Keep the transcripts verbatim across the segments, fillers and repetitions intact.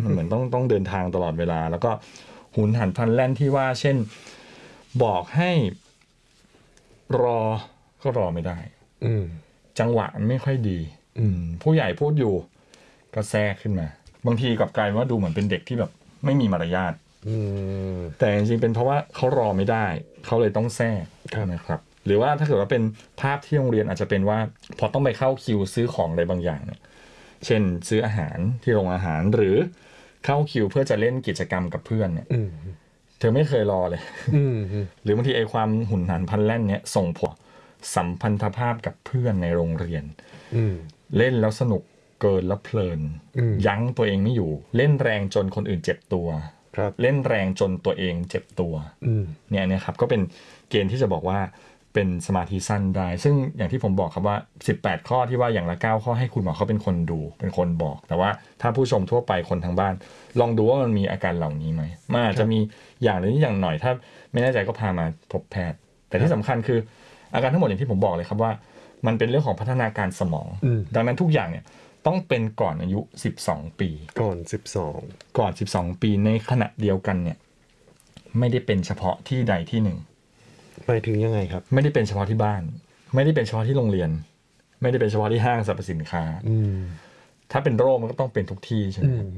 มันเหมือนต้องต้องเดินทางตลอดเวลาแล้วก็หุนหันพลันแล่นที่ว่าเช่นบอกให้รอก็รอไม่ได้จังหวะมันไม่ค่อยดีผู้ใหญ่พูดอยู่ก็แทรกขึ้นมาบางทีกลับกลายว่าดูเหมือนเป็นเด็กที่แบบไม่มีมารยาทแต่จริงๆเป็นเพราะว่าเขารอไม่ได้เขาเลยต้องแทรกนะครับหรือว่าถ้าเกิดว่าเป็นภาพที่โรงเรียนอาจจะเป็นว่าพอต้องไปเข้าคิวซื้อของอะไรบางอย่างเนี่ยเช่นซื้ออาหารที่โรงอาหารหรือเข้าคิวเพื่อจะเล่นกิจกรรมกับเพื่อนเนี่ยเธอไม่เคยรอเลยหรือบางทีไอ้ความหุนหันพลันแล่นเนี่ยส่งผลสัมพันธภาพกับเพื่อนในโรงเรียนเล่นแล้วสนุกเกินแล้วเพลินยั้งตัวเองไม่อยู่เล่นแรงจนคนอื่นเจ็บตัวเล่นแรงจนตัวเองเจ็บตัวเนี่ยเนี่ยครับก็เป็นเกณฑ์ที่จะบอกว่าเป็นสมาธิสั้นได้ซึ่งอย่างที่ผมบอกครับว่าสิบแปดข้อที่ว่าอย่างละเก้าข้อให้คุณหมอเขาเป็นคนดูเป็นคนบอกแต่ว่าถ้าผู้ชมทั่วไปคนทางบ้านลองดูว่ามันมีอาการเหล่านี้ไหมมันอาจจะมีอย่างหรืออย่างหน่อยถ้าไม่แน่ใจก็พามาพบแพทย์แต่ที่สำคัญคืออาการทั้งหมดอย่างที่ผมบอกเลยครับว่ามันเป็นเรื่องของพัฒนาการสมองดังนั้นทุกอย่างเนี่ยต้องเป็นก่อนอายุสิบสองปีก่อนสิบสองก่อนสิบสองปีในขณะเดียวกันเนี่ยไม่ได้เป็นเฉพาะที่ใดที่หนึ่งไปถึงยังไงครับไม่ได้เป็นเฉพาะที่บ้านไม่ได้เป็นเฉพาะที่โรงเรียนไม่ได้เป็นเฉพาะที่ห้างสรรพสินค้าถ้าเป็นโรคมันก็ต้องเป็นทุกที่ใช่ไหมครับ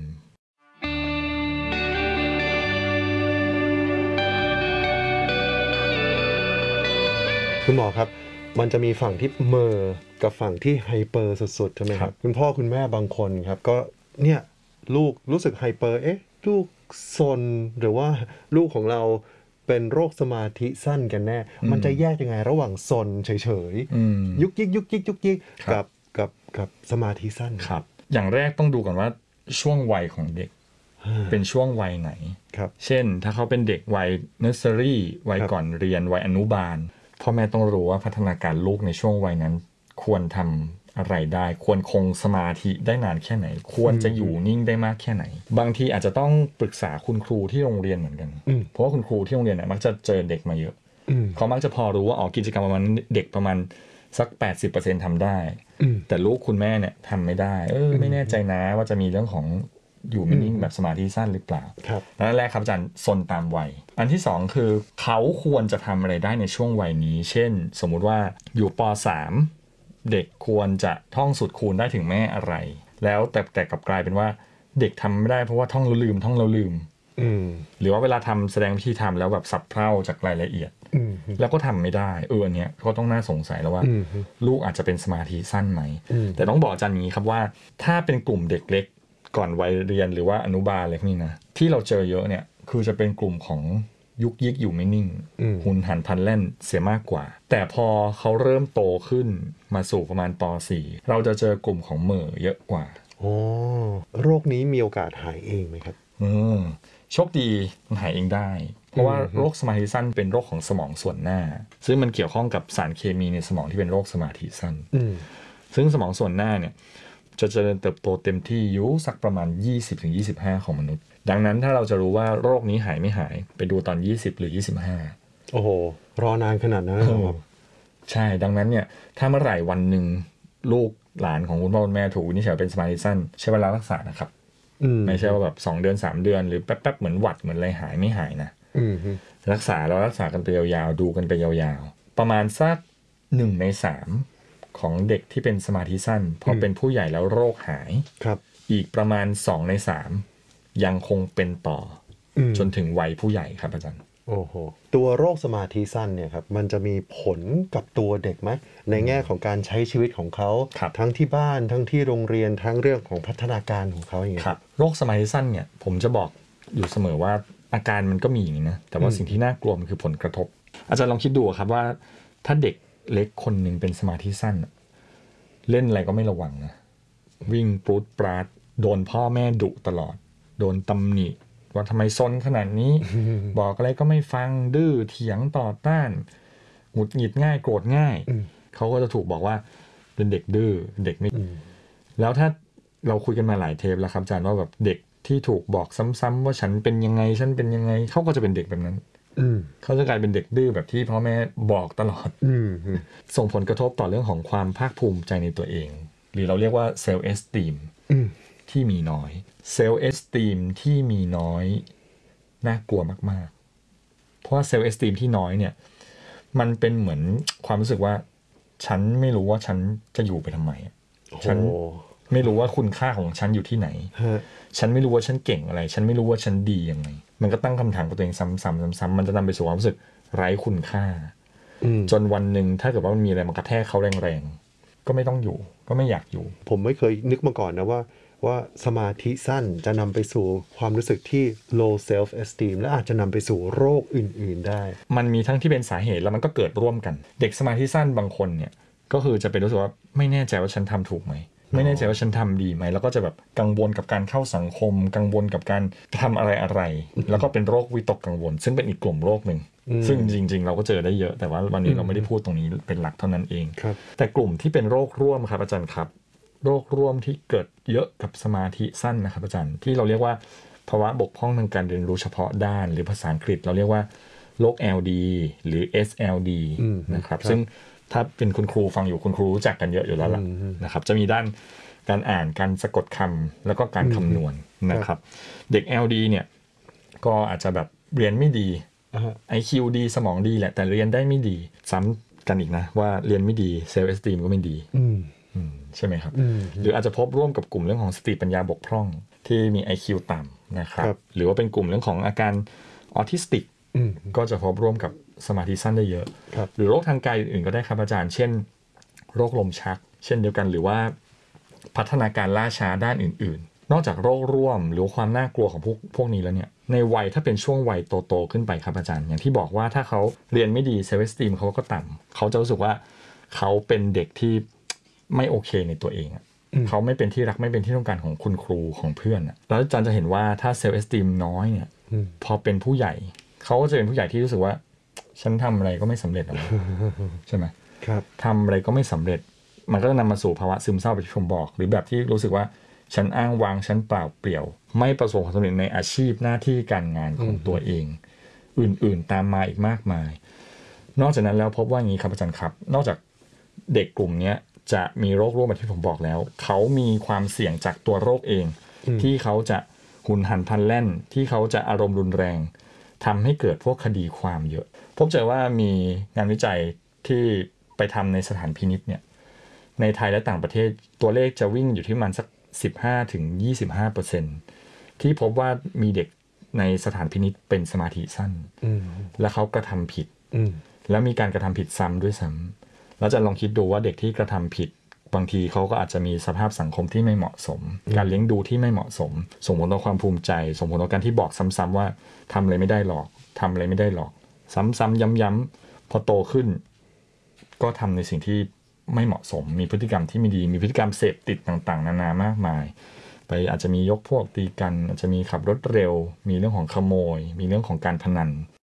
คุณหมอครับมันจะมีฝั่งที่เมอร์กับฝั่งที่ไฮเปอร์สุดๆใช่ไหมครับคุณพ่อคุณแม่บางคนครับก็เนี่ยลูกรู้สึกไฮเปอร์เอ๊ะลูกซนหรือว่าลูกของเราเป็นโรคสมาธิสั้นกันแน่มันจะแยกยังไงระหว่างซนเฉยๆยุกยิกยุกยิกยุกยิกกับกับกับสมาธิสั้นครับอย่างแรกต้องดูก่อนว่าช่วงวัยของเด็กเป็นช่วงวัยไหนเช่นถ้าเขาเป็นเด็กวัยเนอร์เซอรี่วัยก่อนเรียนวัยอนุบาลพ่อแม่ต้องรู้ว่าพัฒนาการลูกในช่วงวัยนั้นควรทำอะไรได้ควรคงสมาธิได้นานแค่ไหนควรจะอยู่นิ่งได้มากแค่ไหนบางทีอาจจะต้องปรึกษาคุณครูที่โรงเรียนเหมือนกันเพราะว่าคุณครูที่โรงเรียนเนี่ยมักจะเจอเด็กมาเยอะเขามักจะพอรู้ว่าอ๋อกิจกรรมประมาณเด็กประมาณสัก แปดสิบเปอร์เซ็นต์ ทำได้แต่ลูกคุณแม่เนี่ยทำไม่ได้เออไม่แน่ใจนะว่าจะมีเรื่องของอยู่ไม่นิ่งแบบสมาธิสั้นหรือเปล่านั่นแรกครับอาจารย์ซนตามวัยอันที่สองคือเขาควรจะทำอะไรได้ในช่วงวัยนี้เช่นสมมุติว่าอยู่ป.สาม เด็กควรจะท่องสูตรคูณได้ถึงแม่อะไรแล้วแต่แต่กลับกลายเป็นว่าเด็กทำไม่ได้เพราะว่าท่องแล้วลืมท่องแล้วลืมหรือว่าเวลาทำแสดงวิธีทำแล้วแบบสับเพร่าจากรายละเอียดแล้วก็ทำไม่ได้เอออันเนี้ยก็ต้องน่าสงสัยแล้วว่าลูกอาจจะเป็นสมาธิสั้นไหมแต่ต้องบอกอาจารย์นี้ครับว่าถ้าเป็นกลุ่มเด็กเล็กก่อนวัยเรียนหรือว่าอนุบาลอะไรพวกนี้นะที่เราเจอเยอะเนี่ยคือจะเป็นกลุ่มของยุกยิกอยู่ไม่นิ่งหุนหันพลันแล่นเสียมากกว่าแต่พอเขาเริ่มโตขึ้นมาสู่ประมาณป.สี่ เราจะเจอกลุ่มของเหม่อเยอะกว่าโอ้โรคนี้มีโอกาสหายเองไหมครับอืมโชคดีมันหายเองได้เพราะว่าโรคสมาธิสั้นเป็นโรคของสมองส่วนหน้าซึ่งมันเกี่ยวข้องกับสารเคมีในสมองที่เป็นโรคสมาธิสั้นซึ่งสมองส่วนหน้าเนี่ยจะเจริญเติบโตเต็มที่อยู่สักประมาณ ยี่สิบถึงยี่สิบห้า ของมนุษย์ดังนั้นถ้าเราจะรู้ว่าโรคนี้หายไม่หายไปดูตอนยี่สิบหรือยี่สิบห้าโอ้โหรอนานขนาดนั้นครับใช่ดังนั้นเนี่ยถ้าเมื่อไหร่วันหนึ่งลูกหลานของคุณพ่อคุณแม่ถูกวินิจฉัยเป็นสมาธิสั้นใช้เวลารักษานะครับไม่ใช่ว่าแบบสองเดือนสามเดือนหรือแป๊บๆเหมือนหวัดเหมือนอะไรหายไม่หายนะรักษาเรารักษากันไปยาวๆดูกันไปยาวๆประมาณสักหนึ่งในสามของเด็กที่เป็นสมาธิสั้นพอเป็นผู้ใหญ่แล้วโรคหายอีกประมาณสองในสามยังคงเป็นต่อจนถึงวัยผู้ใหญ่ครับอาจารย์โอ้โหตัวโรคสมาธิสั้นเนี่ยครับมันจะมีผลกับตัวเด็กไหมในแง่ของการใช้ชีวิตของเขาทั้งที่บ้านทั้งที่โรงเรียนทั้งเรื่องของพัฒนาการของเขาอย่างเงี้ยครับโรคสมาธิสั้นเนี่ยผมจะบอกอยู่เสมอว่าอาการมันก็มีอย่างนี้นะแต่ว่าสิ่งที่น่ากลัวมันคือผลกระทบอาจารย์ลองคิดดูครับว่าถ้าเด็กเล็กคนหนึ่งเป็นสมาธิสั้นเล่นอะไรก็ไม่ระวังนะวิ่งปรูดปราดโดนพ่อแม่ดุตลอดโดนตำหนิว่าทำไมซนขนาดนี้ บอกอะไรก็ไม่ฟังดื้อเถียงต่อต้านหงุดหงิดง่ายโกรธง่ายเขาก็จะถูกบอกว่าเป็นเด็กดื้อเด็กไม่แล้วถ้าเราคุยกันมาหลายเทปแล้วครับอาจารย์ว่าแบบเด็กที่ถูกบอกซ้ำๆว่าฉันเป็นยังไงฉันเป็นยังไงเขาก็จะเป็นเด็กแบบนั้นเขาจะกลายเป็นเด็กดื้อแบบที่พ่อแม่บอกตลอดส่งผลกระทบต่อเรื่องของความภาคภูมิใจในตัวเองหรือเราเรียกว่าเซลฟ์เอสตีมที่มีน้อยเซลล์เอสตีมที่มีน้อยน่ากลัวมากๆเพราะว่าเซลล์เอสตีมที่น้อยเนี่ยมันเป็นเหมือนความรู้สึกว่าฉันไม่รู้ว่าฉันจะอยู่ไปทำไมฉันไม่รู้ว่าคุณค่าของฉันอยู่ที่ไหนฉันไม่รู้ว่าฉันเก่งอะไรฉันไม่รู้ว่าฉันดียังไงมันก็ตั้งคำถามกับตัวเองซ้ำๆซ้ำๆมันจะนำไปสู่ความรู้สึกไร้คุณค่าจนวันหนึ่งถ้าเกิดว่ามันมีอะไรมากระแทกเขาแรงๆก็ไม่ต้องอยู่ก็ไม่อยากอยู่ผมไม่เคยนึกมาก่อนนะว่าว่าสมาธิสั้นจะนำไปสู่ความรู้สึกที่ low self esteem และอาจจะนำไปสู่โรคอื่นๆได้มันมีทั้งที่เป็นสาเหตุแล้วมันก็เกิดร่วมกันเด็กสมาธิสั้นบางคนเนี่ยก็คือจะเป็นรู้สึกว่าไม่แน่ใจว่าฉันทำถูกไหมไม่แน่ใจว่าฉันทำดีไหมแล้วก็จะแบบกังวลกับการเข้าสังคมกังวลกับการทำอะไรอะไรแล้วก็เป็นโรควิตกกังวลซึ่งเป็นอีกกลุ่มโรคหนึ่งซึ่งจริงๆเราก็เจอได้เยอะแต่ว่าวันนี้เราไม่ได้พูดตรงนี้เป็นหลักเท่านั้นเองแต่กลุ่มที่เป็นโรคร่วมครับอาจารย์ครับโรคร่วมที่เกิดเยอะกับสมาธิสั้นนะครับอาจารย์ที่เราเรียกว่าภาวะบกพร่องทางการเรียนรู้เฉพาะด้านหรือภาษาอังกฤษเราเรียกว่าโรค แอล ดี หรือ เอส แอล ดี นะครับซึ่งถ้าเป็นคุณครูฟังอยู่คุณครูรู้จักกันเยอะอยู่แล้วล่ะนะครับจะมีด้านการอ่านการสะกดคำแล้วก็การคำนวณนะครับเด็ก แอล ดี เนี่ยก็อาจจะแบบเรียนไม่ดี ไอ คิว ดีสมองดีแหละแต่เรียนได้ไม่ดีซ้ำกันอีกนะว่าเรียนไม่ดีเซลล์เอสตีมก็ไม่ดีใช่ไหมครับหรืออาจจะพบร่วมกับกลุ่มเรื่องของสติปัญญาบกพร่องที่มี ไอ คิว ต่ำนะครับหรือว่าเป็นกลุ่มเรื่องของอาการออทิสติกก็จะพบร่วมกับสมาธิสั้นได้เยอะหรือโรคทางกายอื่นๆก็ได้ครับอาจารย์เช่นโรคลมชักเช่นเดียวกันหรือว่าพัฒนาการล่าช้าด้านอื่นๆนอกจากโรคร่วมหรือความน่ากลัวของพวกพวกนี้แล้วเนี่ยในวัยถ้าเป็นช่วงวัยโตๆขึ้นไปครับอาจารย์อย่างที่บอกว่าถ้าเขาเรียนไม่ดีเซลล์เอสตีมเขาก็ต่ำเขาจะรู้สึกว่าเขาเป็นเด็กที่ไม่โอเคในตัวเองเขาไม่เป็นที่รักไม่เป็นที่ต้องการของคุณครูของเพื่อนแล้วอาจารย์จะเห็นว่าถ้าเซลล์เอสตีมน้อยเนี่ยพอเป็นผู้ใหญ่เขาก็จะเป็นผู้ใหญ่ที่รู้สึกว่าฉันทำอะไรก็ไม่สำเร็จหรอกใช่ไหมครับทำอะไรก็ไม่สำเร็จมันก็จะนำมาสู่ภาวะซึมเศร้าแบบที่ผมบอกหรือแบบที่รู้สึกว่าฉันอ้างว้างฉันเปล่าเปลี่ยวไม่ประสบความสำเร็จในอาชีพหน้าที่การงานของตัวเองอื่นๆตามมาอีกมากมายนอกจากนั้นแล้วพบว่าอย่างนี้ครับอาจารย์ครับนอกจากเด็กกลุ่มนี้จะมีโรคร่วมแบบที่ผมบอกแล้วเขามีความเสี่ยงจากตัวโรคเองที่เขาจะหุนหันพลันแล่นที่เขาจะอารมณ์รุนแรงทำให้เกิดพวกคดีความเยอะพบเจอว่ามีงานวิจัยที่ไปทำในสถานพินิจเนี่ยในไทยและต่างประเทศตัวเลขจะวิ่งอยู่ที่ประมาณสัก สิบห้าถึงยี่สิบห้าเปอร์เซ็นต์ ที่พบว่ามีเด็กในสถานพินิจเป็นสมาธิสั้นและเขากระทำผิดแล้วมีการกระทำผิดซ้ำด้วยซ้ำแล้วจะลองคิดดูว่าเด็กที่กระทำผิดบางทีเขาก็อาจจะมีสภาพสังคมที่ไม่เหมาะสมการเลี้ยงดูที่ไม่เหมาะสมส่งผลต่อความภูมิใจส่งผลต่อการที่บอกซ้ำๆว่าทำอะไรไม่ได้หรอกทำอะไรไม่ได้หรอกซ้ำๆย้ำๆพอโตขึ้นก็ทำในสิ่งที่ไม่เหมาะสมมีพฤติกรรมที่ไม่ดีมีพฤติกรรมเสพติดต่างๆนานามากมายไปอาจจะมียกพวกตีกันอาจจะมีขับรถเร็วมีเรื่องของขโมยมีเรื่องของการพนัน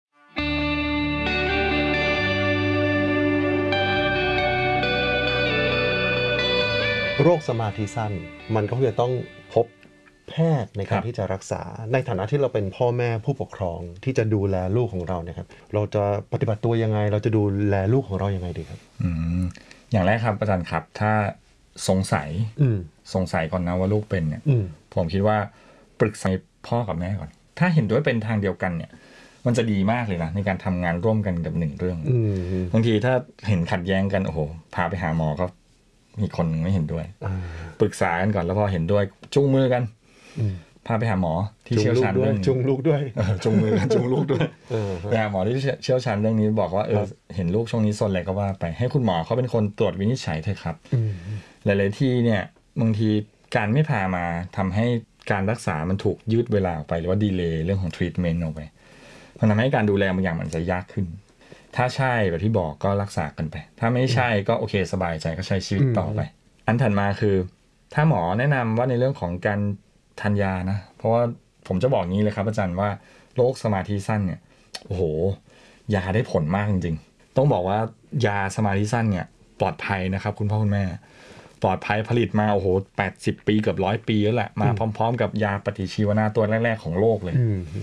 โรคสมาธิสั้นมันก็จะต้องพบแพทย์ในการที่จะรักษาในฐานะที่เราเป็นพ่อแม่ผู้ปกครองที่จะดูแลลูกของเราเนี่ยครับเราจะปฏิบัติตัวยังไงเราจะดูแลลูกของเรายังไงดีครับอืมอย่างแรกครับอาจารย์ครับถ้าสงสัยสงสัยก่อนนะว่าลูกเป็นเนี่ยผมคิดว่าปรึกษาพ่อกับแม่ก่อนถ้าเห็นด้วยเป็นทางเดียวกันเนี่ยมันจะดีมากเลยนะในการทำงานร่วมกันกับหนึ่งเรื่องบางทีถ้าเห็นขัดแย้งกันโอ้โหพาไปหาหมอก็มีคนไม่เห็นด้วยปรึกษากันก่อนแล้วพอเห็นด้วยจูงมือกันพาไปหาหมอที่เชี่ยวชาญเรื่องจูงลูกด้วยจูงมือกันจูงลูกด้วยไปหาหมอที่เชี่ยวชาญเรื่องนี้บอกว่าเออเห็นลูกช่วงนี้ซนอะไรก็ว่าไปให้คุณหมอเขาเป็นคนตรวจวินิจฉัยเถอะครับหลายๆที่เนี่ยบางทีการไม่พามาทำให้การรักษามันถูกยืดเวลาออกไปหรือว่าดีเลย์เรื่องของทรีทเมนต์ออกไปมันทำให้การดูแลบางอย่างมันจะยากขึ้นถ้าใช่แบบที่บอกก็รักษากันไปถ้าไม่ใช่ก็โอเคสบายใจก็ใช้ชีวิตต่อไปอันถัดมาคือถ้าหมอแนะนำว่าในเรื่องของการทานยานะเพราะว่าผมจะบอกงี้เลยครับอาจารย์ว่าโรคสมาธิสั้นเนี่ยโอ้โหยาได้ผลมากจริงๆต้องบอกว่ายาสมาธิสั้นเนี่ยปลอดภัยนะครับคุณพ่อคุณแม่ปลอดภัยผลิตมาโอ้โหแปดสิบปีเกือบร้อยปีแล้วแหละมาพร้อมๆกับยาปฏิชีวนะตัวแรกๆของโลกเลย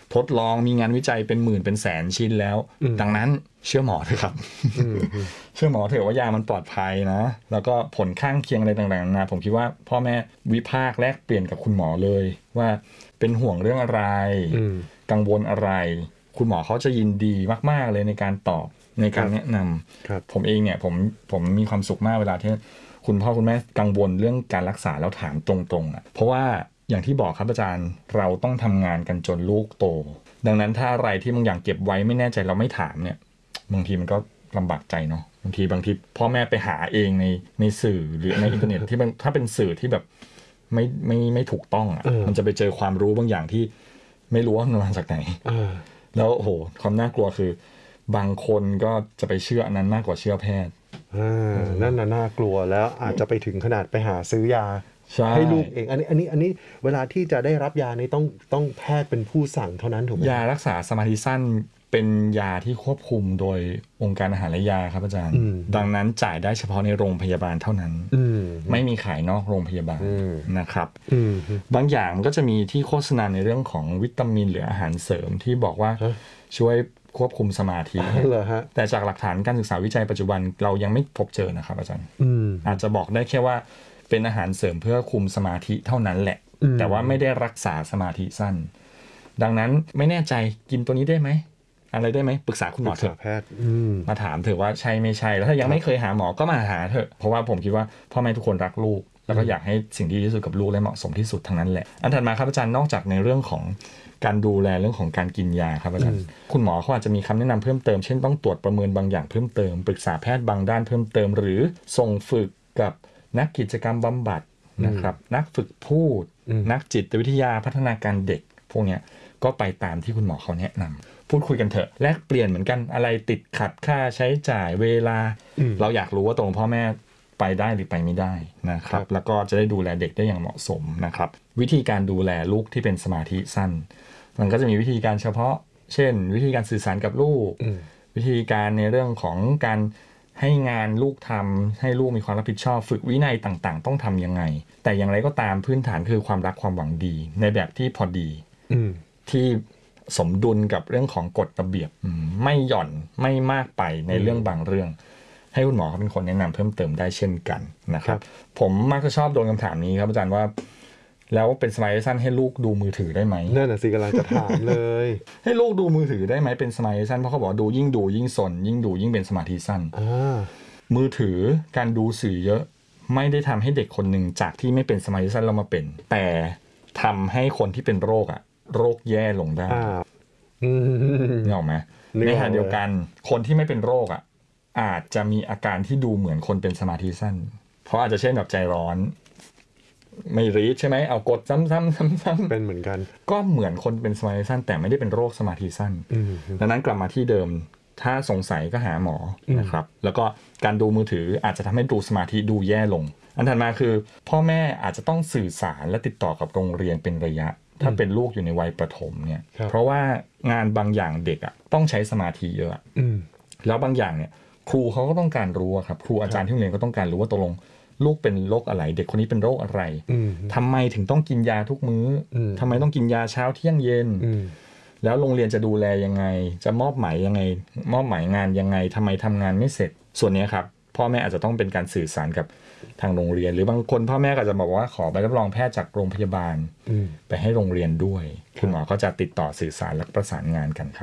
ทดลองมีงานวิจัยเป็นหมื่นเป็นแสนชิ้นแล้วดังนั้นเชื่อหมอเถอะครับ เชื่อหมอเถอะว่ายามันปลอดภัยนะแล้วก็ผลข้างเคียงอะไรต่างๆนานาผมคิดว่าพ่อแม่วิพากษ์แลกเปลี่ยนกับคุณหมอเลยว่าเป็นห่วงเรื่องอะไรกังวลอะไรคุณหมอเขาจะยินดีมากๆเลยในการตอบในการแนะนำผมเองเนี่ยผมผมมีความสุขมากเวลาที่คุณพ่อคุณแม่กังวลเรื่องการรักษาแล้วถามตรงๆอ่ะเพราะว่าอย่างที่บอกครับอาจารย์เราต้องทำงานกันจนลูกโตดังนั้นถ้าอะไรที่บางอย่างเก็บไว้ไม่แน่ใจเราไม่ถามเนี่ยบางทีมันก็ลำบากใจเนาะบางทีบางทีพ่อแม่ไปหาเองในในสื่อหรือในอินเทอร์เน็ตที่มันถ้าเป็นสื่อที่แบบไม่ไม่ไม่ถูกต้องอ่ะมันจะไปเจอความรู้บางอย่างที่ไม่รู้ว่ามันมาจากไหนแล้วโอ้โหความน่ากลัวคือบางคนก็จะไปเชื่ออันนั้นมากกว่าเชื่อแพทย์นั่นน่ะน่ากลัวแล้วอาจจะไปถึงขนาดไปหาซื้อยาให้ลูกเองอันนี้อันนี้อันนี้เวลาที่จะได้รับยานี้ต้องต้องแพทย์เป็นผู้สั่งเท่านั้นถูกไหมยารักษาสมาธิสั้นเป็นยาที่ควบคุมโดยองค์การอาหารและยาครับอาจารย์ดังนั้นจ่ายได้เฉพาะในโรงพยาบาลเท่านั้นไม่มีขายนอกโรงพยาบาลนะครับบางอย่างมันก็จะมีที่โฆษณาในเรื่องของวิตามินหรืออาหารเสริมที่บอกว่าช่วยควบคุมสมาธิแต่จากหลักฐานการศึกษาวิจัยปัจจุบันเรายังไม่พบเจอนะครับอาจารย์อาจจะบอกได้แค่ว่าเป็นอาหารเสริมเพื่อคุมสมาธิเท่านั้นแหละแต่ว่าไม่ได้รักษาสมาธิสั้นดังนั้นไม่แน่ใจกินตัวนี้ได้ไหมอะไรได้ไหมปรึกษาคุณหมอเถอะมาถามเถอะว่าใช่ไม่ใช่แล้วถ้ายังไม่เคยหาหมอก็มาหาเถอะเพราะว่าผมคิดว่าพ่อแม่ทุกคนรักลูกแล้วก็อยากให้สิ่งที่ดีที่สุดกับลูกและเหมาะสมที่สุดทั้งนั้นแหละอันถัดมาครับอาจารย์นอกจากในเรื่องของการดูแลเรื่องของการกินยาครับอาจารย์คุณหมอเขาอาจจะมีคำแนะนำเพิ่มเติมเช่นต้องตรวจประเมินบางอย่างเพิ่มเติมปรึกษาแพทย์บางด้านเพิ่มเติมหรือส่งฝึกกับนักกิจกรรมบำบัดนะครับนักฝึกพูดนักจิตวิทยาพัฒนาการเด็กพวกนี้ก็ไปตามที่คุณหมอเขาแนะนำพูดคุยกันเถอะแลกเปลี่ยนเหมือนกันอะไรติดขัดค่าใช้จ่ายเวลาเราอยากรู้ว่าตรงพ่อแม่ไปได้หรือไปไม่ได้นะครับแล้วก็จะได้ดูแลเด็กได้อย่างเหมาะสมนะครับวิธีการดูแลลูกที่เป็นสมาธิสั้นมันก็จะมีวิธีการเฉพาะเช่นวิธีการสื่อสารกับลูกวิธีการในเรื่องของการให้งานลูกทำให้ลูกมีความรับผิดชอบฝึกวินัยต่างๆต้องทำยังไงแต่อย่างไรก็ตามพื้นฐานคือความรักความหวังดีในแบบที่พอดีที่สมดุลกับเรื่องของกฎระเบียบไม่หย่อนไม่มากไปในเรื่องบางเรื่องให้คุณหมอเขาเป็นคนแนะนำเพิ่มเติมได้เช่นกันนะครับผมมักจะชอบโดนคำถามนี้ครับอาจารย์ว่าแล้วเป็นสมาธิสั้นให้ลูกดูมือถือได้ไหมนั่นน่ะสิกำลังจะถามเลยให้ลูกดูมือถือได้ไหมเป็นสมาธิสั้นเพราะเขาบอกดูยิ่งดูยิ่งสนยิ่งดูยิ่งเป็นสมาธิสั้นมือถือการดูสื่อเยอะไม่ได้ทำให้เด็กคนหนึ่งจากที่ไม่เป็นสมาธิสั้นเรามาเป็นแต่ทำให้คนที่เป็นโรคอะโรคแย่ลงได้นี่ออกไหมในขณะเดียวกันคนที่ไม่เป็นโรคอะอาจจะมีอาการที่ดูเหมือนคนเป็นสมาธิสั้นเพราะอาจจะเช่นแบบใจร้อนไม่รีดใช่ไหมเอากดซ้ำๆๆๆเป็นเหมือนกันก็เหมือนคนเป็นสมาธิสั้นแต่ไม่ได้เป็นโรคสมาธิสั้นดังนั้นกลับมาที่เดิมถ้าสงสัยก็หาหมอนะครับแล้วก็การดูมือถืออาจจะทำให้ดูสมาธิดูแย่ลงอันถัดมาคือพ่อแม่อาจจะต้องสื่อสารและติดต่อกับโรงเรียนเป็นระยะถ้าเป็นลูกอยู่ในวัยประถมเนี่ยเพราะว่างานบางอย่างเด็กอ่ะต้องใช้สมาธิเยอะแล้วบางอย่างเนี่ยครูเขาก็ต้องการรู้ครับครูอาจารย์ที่โรงเรียนก็ต้องการรู้ว่าตกลงลูกเป็นโรคอะไรเด็กคนนี้เป็นโรคอะไรทำไมถึงต้องกินยาทุกมื้อทำไมต้องกินยาเช้าเที่ยงเย็นแล้วโรงเรียนจะดูแลยังไงจะมอบหมายยังไงมอบหมายงานยังไงทำไมทำงานไม่เสร็จส่วนนี้ครับพ่อแม่อาจจะต้องเป็นการสื่อสารกับทางโรงเรียนหรือบางคนพ่อแม่ก็จะบอกว่าขอใบรับรองแพทย์จากโรงพยาบาลไปให้โรงเรียนด้วยคุณหมอก็จะติดต่อสื่อสารและประสานงานกันครับ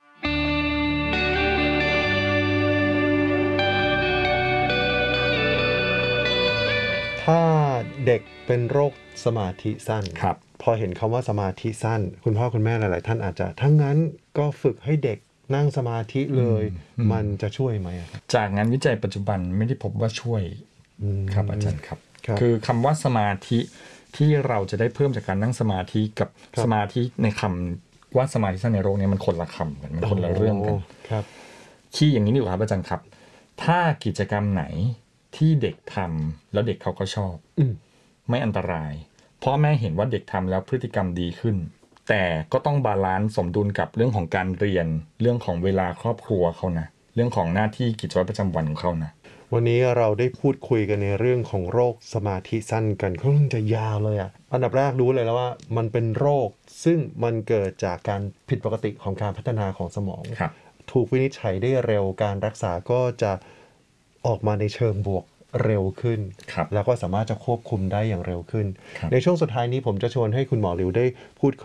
ถ้าเด็กเป็นโรคสมาธิสั้นครับพอเห็นคำว่าสมาธิสั้นคุณพ่อคุณแม่หลายๆท่านอาจจะทั้งนั้นก็ฝึกให้เด็กนั่งสมาธิเลยมันจะช่วยไหมครับจากงานวิจัยปัจจุบันไม่ได้พบว่าช่วยครับอาจารย์ครับคือคำว่าสมาธิที่เราจะได้เพิ่มจากการนั่งสมาธิกับสมาธิในคำว่าสมาธิสั้นในโรคนี้มันคนละคำกันมันคนละเรื่องกันครับขี้อย่างนี้ดีกว่าครับอาจารย์ครับถ้ากิจกรรมไหนที่เด็กทำแล้วเด็กเขาก็ชอบไม่อันตรายพ่อแม่เห็นว่าเด็กทำแล้วพฤติกรรมดีขึ้นแต่ก็ต้องบาลานซ์สมดุลกับเรื่องของการเรียนเรื่องของเวลาครอบครัวเขานะเรื่องของหน้าที่กิจวัตรประจำวันของเขานะวันนี้เราได้พูดคุยกันในเรื่องของโรคสมาธิสั้นกันค่อนข้างจะยาวเลยอ่ะอันดับแรกรู้เลยแล้วว่ามันเป็นโรคซึ่งมันเกิดจากการผิดปกติของการพัฒนาของสมองถูกวินิจฉัยได้เร็วการรักษาก็จะออกมาในเชิงบวกเร็วขึ้นแล้วก็สามารถจะควบคุมได้อย่างเร็วขึ้นในช่วงสุดท้ายนี้ผมจะชวนให้คุณหมอหลิวได้พูด